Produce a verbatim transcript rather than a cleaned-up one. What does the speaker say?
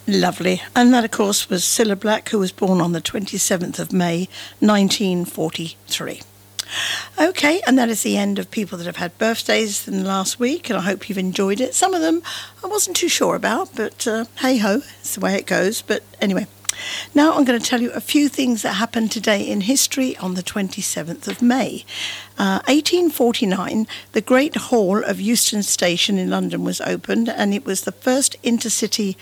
Lovely. And that, of course, was Cilla Black, who was born on the twenty-seventh of May, nineteen forty-three. Okay, and that is the end of people that have had birthdays in the last week, and I hope you've enjoyed it. Some of them I wasn't too sure about, but uh, hey-ho, it's the way it goes. But anyway, now I'm going to tell you a few things that happened today in history on the twenty-seventh of May. Uh, eighteen forty-nine, the Great Hall of Euston Station in London was opened, and it was the first intercity